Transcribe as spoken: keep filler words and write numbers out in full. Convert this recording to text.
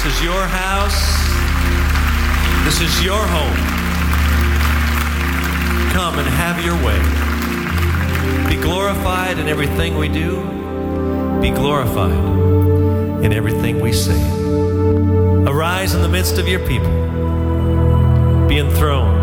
is your house. This is your home. Come and have your way. Be glorified in everything we do. Be glorified in everything we say. Arise in the midst of your people. Be enthroned